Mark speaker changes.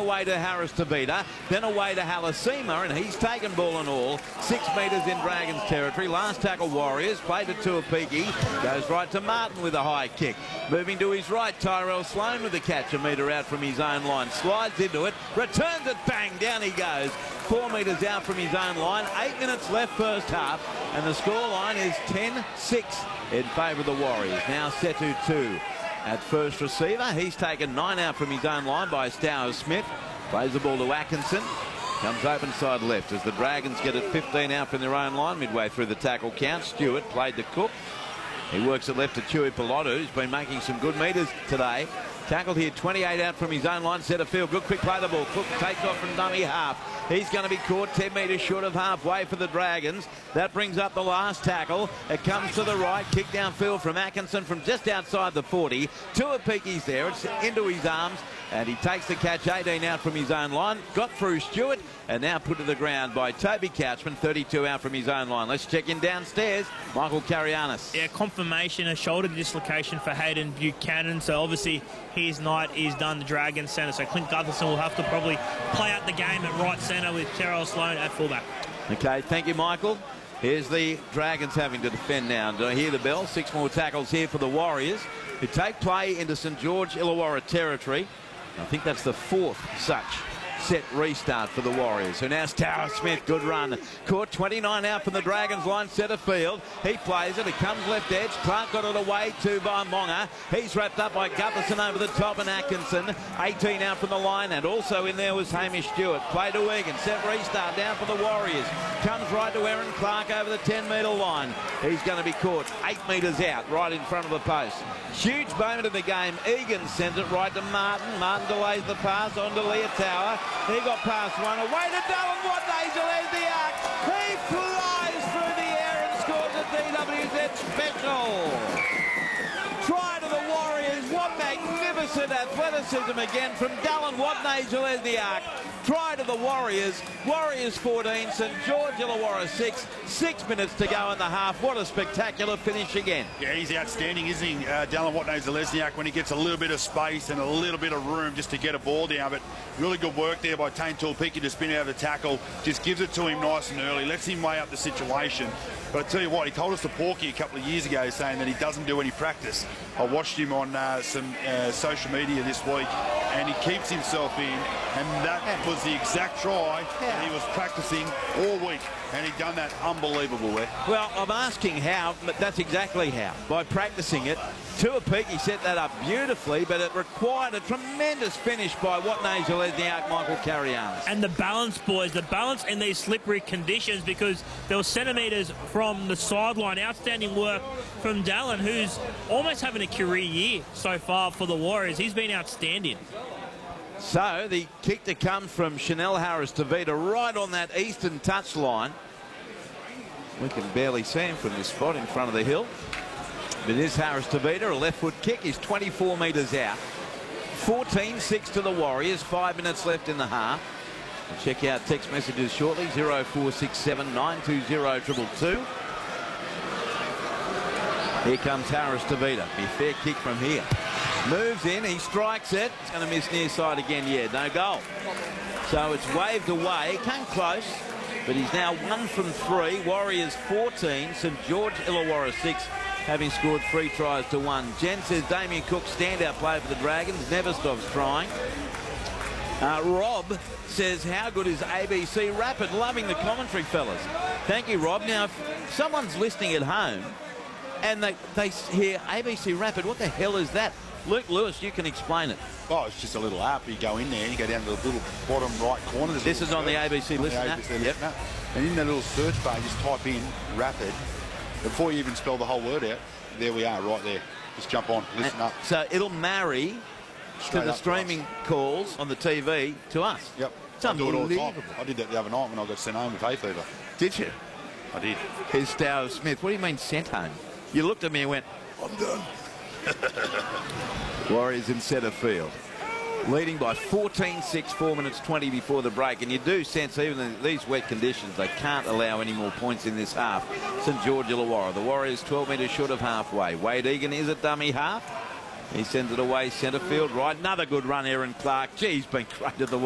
Speaker 1: away to Harris Tavita, then away to Halasima, and he's taken ball and all. 6 metres in Dragons territory. Last tackle Warriors, played to Tuapiki, goes right to Martin with a high kick. Moving to his right, Tyrell Sloan with the catch, a metre out from his own line. Slides into it, returns it, bang, down he goes. 4 metres out from his own line. 8 minutes left first half, and the scoreline is 10-6 in favour of the Warriors. Now Setu 2 at first receiver. He's taken 9 out from his own line by Stower Smith. Plays the ball to Atkinson. Comes open side left as the Dragons get it 15 out from their own line midway through the tackle count. Stewart played to Cook. He works it left to Chewy Pilotu, who's been making some good metres today. Tackled here, 28 out from his own line, centre field. Good quick play the ball. Cook takes off from dummy half. He's going to be caught 10 metres short of halfway for the Dragons. That brings up the last tackle. It comes to the right. Kick downfield from Atkinson from just outside the 40. Tuapiki's there. It's into his arms. And he takes the catch 18 out from his own line. Got through Stewart and now put to the ground by Toby Couchman, 32 out from his own line. Let's check in downstairs. Michael Karianis.
Speaker 2: Yeah, confirmation, a shoulder dislocation for Hayden Buchanan. So obviously his night is done, the Dragons centre. So Clint Gutherson will have to probably play out the game at right centre with Terrell Sloan at fullback. Okay, thank you, Michael. Here's the Dragons having to defend now. Do I hear the bell? 6 more tackles here for the Warriors, who take play into St George Illawarra territory. I think that's the 4th such set restart for the Warriors, who now Stower Smith, good run. Caught 29 out from the Dragons line, centre field. He plays it, it comes left edge. Clark got it away to by Monga. He's wrapped up by Gutherson over the top and Atkinson. 18 out from the line, and also in there was Hamish Stewart. Play to Egan, set restart down for the Warriors. Comes right to Aaron Clark over the 10-metre line. He's going to be caught 8 metres out, right in front of the post. Huge moment of the game. Egan sends it right to Martin. Martin delays the pass on to Leotawa. He got past one. Away to Dallin Watnagel. There's the arc. He flies through the air and scores a DWZ special. Try to the Warriors. What magnificent athleticism again from Dallin Watnagel. There's the arc. Try to the Warriors. Warriors 14, St George Illawarra 6. 6 minutes to go in the half. What a spectacular finish again.
Speaker 3: Yeah, he's outstanding, isn't he, Dallin Watnagel-Lesniak, when he gets a little bit of space and a little bit of room just to get a ball down. But really good work there by Tane Tuapiki to spin out of the tackle. Just gives it to him nice and early. Lets him weigh up the situation. But I tell you what, he told us to Porky a couple of years ago saying that he doesn't do any practice. I watched him on some social media this week, and he keeps himself in, and that was the exact try that he was practicing all week, and he'd done that unbelievable way.
Speaker 1: Well, I'm asking how, but that's exactly how. By practicing it. Tuapiki set that up beautifully, but it required a tremendous finish by Watnagel-Lesniak, Michael Karianis.
Speaker 2: And the balance, boys, the balance in these slippery conditions, because there were centimetres from the sideline. Outstanding work from Dallin, who's almost having a career year so far for the Warriors. He's been outstanding.
Speaker 1: So the kick to come from Chanel Harris Tavita right on that eastern touchline. We can barely see him from this spot in front of the hill. But it is Harris Tavita, a left foot kick. He's 24 metres out. 14-6 to the Warriors. 5 minutes left in the half. We'll check out text messages shortly. 0467 920 222. Here comes Harris Tavita. Be a fair kick from here. Moves in, he strikes it. It's going to miss near side again. Yeah, no goal. So it's waved away. Came close, but he's now 1 from 3. Warriors 14, St George Illawarra 6, having scored 3 tries to 1. Jen says Damien Cook, standout player for the Dragons, never stops trying. Rob says, how good is ABC Rapid? Loving the commentary, fellas. Thank you, Rob. Now, if someone's listening at home and they hear ABC Rapid, what the hell is that? Luke Lewis, you can explain it.
Speaker 3: Oh, it's just a little app. You go in there, you go down to the little bottom right corner.
Speaker 1: This is on the ABC Listen app.
Speaker 3: Yep. And in that little search bar, just type in Rapid. Before you even spell the whole word out, there we are, right there. Just jump on, listen up.
Speaker 1: So it'll marry to the streaming calls on the TV to us.
Speaker 3: Yep.
Speaker 1: It's unbelievable.
Speaker 3: I did that the other night when I got sent home with hay fever.
Speaker 1: Did you?
Speaker 3: I did.
Speaker 1: Here's Stower Smith. What do you mean sent home? You looked at me and went, I'm done. Warriors in centre field, leading by 14-6, 4 minutes 20 before the break. And you do sense, even in these wet conditions, they can't allow any more points in this half. St George Illawarra, the Warriors 12 metres short of halfway. Wade Egan is a dummy half. He sends it away centre field right. Another good run, Aaron Clark. Gee, he's been great at the